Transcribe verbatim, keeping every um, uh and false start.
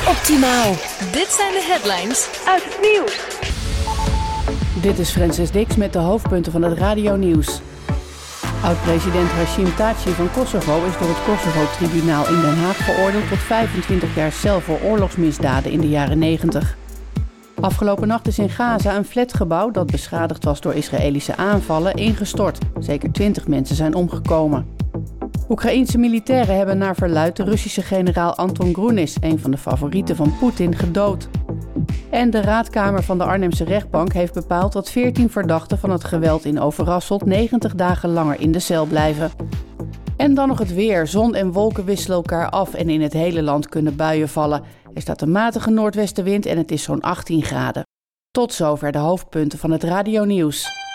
Optimaal. Dit zijn de headlines uit het nieuws. Dit is Frances Dix met de hoofdpunten van het radionieuws. Oud-president Hashim Thaci van Kosovo is door het Kosovo-tribunaal in Den Haag veroordeeld tot vijfentwintig jaar cel voor oorlogsmisdaden in de jaren negentig. Afgelopen nacht is in Gaza een flatgebouw dat beschadigd was door Israëlische aanvallen ingestort. Zeker twintig mensen zijn omgekomen. Oekraïense militairen hebben naar verluidt de Russische generaal Anton Grunis, een van de favorieten van Poetin, gedood. En de raadkamer van de Arnhemse rechtbank heeft bepaald dat veertien verdachten van het geweld in Overasselt negentig dagen langer in de cel blijven. En dan nog het weer. Zon en wolken wisselen elkaar af en in het hele land kunnen buien vallen. Er staat een matige noordwestenwind en het is zo'n achttien graden. Tot zover de hoofdpunten van het radionieuws.